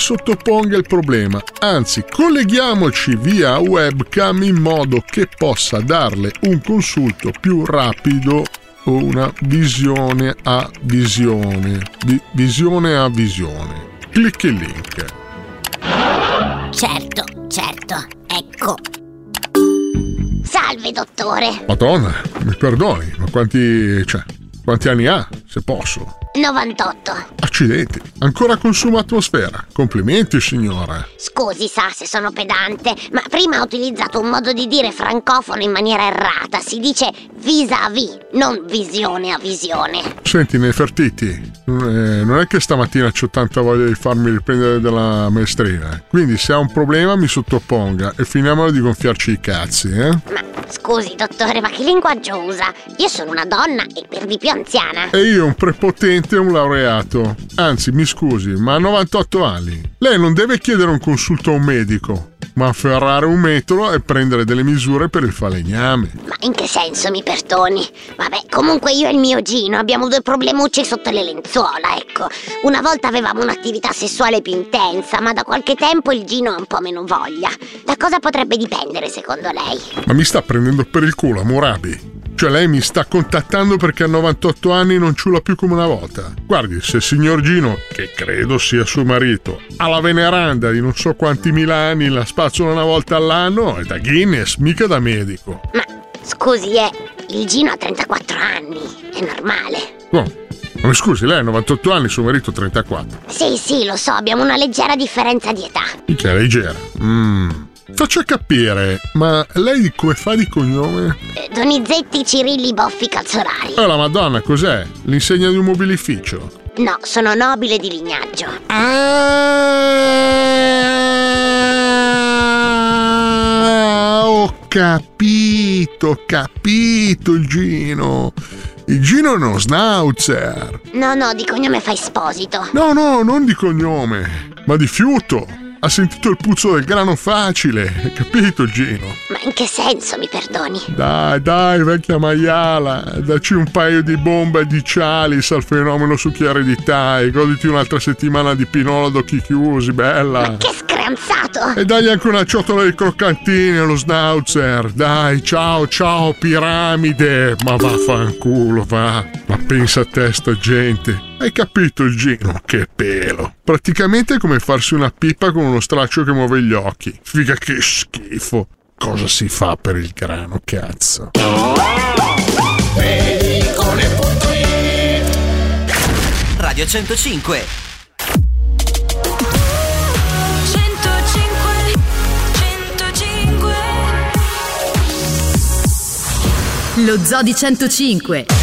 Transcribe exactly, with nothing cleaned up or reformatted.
sottoponga il problema, anzi colleghiamoci via webcam in modo che possa darle un consulto più rapido o una visione a visione, Vi- visione a visione. Clicchi il link. Certo, certo, ecco. Salve dottore. Madonna, mi perdoni, ma quanti, cioè, quanti anni ha, se posso? novantotto. Accidenti, ancora consuma atmosfera. Complimenti, signora. Scusi, sa se sono pedante, ma prima ha utilizzato un modo di dire francofono in maniera errata. Si dice vis-à-vis, non visione a visione. Senti, Nefertiti, eh, non è che stamattina c'ho tanta voglia di farmi riprendere dalla maestrina. Quindi se ha un problema mi sottoponga e finiamola di gonfiarci i cazzi, eh? Ma scusi, dottore, ma che linguaggio usa? Io sono una donna e per di più anziana. E io un prepotente e un laureato. Anzi, mi scusi, ma ha novantotto anni. Lei non deve chiedere un consulto a un medico, ma afferrare un metro e prendere delle misure per il falegname. Ma in che senso, mi perdoni? Vabbè, comunque io e il mio Gino abbiamo due problemucci sotto le lenzuola, ecco. Una volta avevamo un'attività sessuale più intensa, ma da qualche tempo il Gino ha un po' meno voglia. Da cosa potrebbe dipendere, secondo lei? Ma mi sta prendendo per il culo, Murabi? Cioè lei mi sta contattando perché a novantotto anni non ciula più come una volta. Guardi, se il signor Gino, che credo sia suo marito, ha la veneranda di non so quanti mila anni, la spazzola una volta all'anno, è da Guinness, mica da medico. Ma scusi, eh, il Gino ha trentaquattro anni, è normale. Oh, ma mi scusi, lei ha novantotto anni, suo marito trentaquattro. Sì, sì, lo so, abbiamo una leggera differenza di età. Che leggera. Mmm. Faccia capire, ma lei come fa di cognome? Eh, Donizetti Cirilli Boffi Calzolari. Oh la Madonna, cos'è? L'insegna di un mobilificio? No, sono nobile di lignaggio. Ah, ho capito, capito il Gino. Il Gino è uno schnauzer. No, no, di cognome fa Esposito. No, no, non di cognome, ma di fiuto. Ha sentito il puzzo del grano facile, hai capito Gino? Ma in che senso, mi perdoni? Dai, dai, vecchia maiala, dacci un paio di bombe di Cialis al fenomeno succhiaredità e goditi un'altra settimana di pinolo ad occhi chiusi, bella. Ma che screanzato! E dagli anche una ciotola di croccantini allo schnauzer, dai, ciao, ciao, piramide, ma vaffanculo, va. Ma pensa a te, sta gente. Hai capito il Gino? Che pelo. Praticamente è come farsi una pipa con uno straccio che muove gli occhi. Figa che schifo. Cosa si fa per il grano, cazzo? Radio centocinque. centocinque centocinque. Lo Zoo di centocinque.